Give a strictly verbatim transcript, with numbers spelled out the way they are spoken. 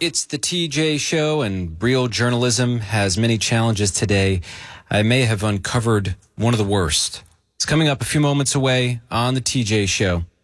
It's the T J Show, and real journalism has many challenges today. I may have uncovered one of the worst. It's coming up a few moments away on the T J Show.